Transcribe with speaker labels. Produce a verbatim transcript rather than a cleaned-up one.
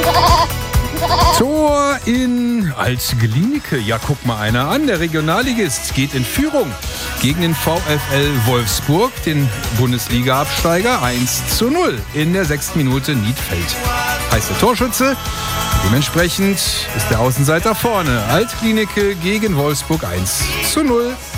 Speaker 1: Tor in Alt-Glienicke. Ja, guck mal einer an. Der Regionalligist geht in Führung gegen den VfL Wolfsburg, den Bundesliga-Absteiger, eins zu null in der sechsten Minute Niedfeld. Heißt der Torschütze. Dementsprechend ist der Außenseiter vorne. Alt-Glienicke gegen Wolfsburg eins zu null.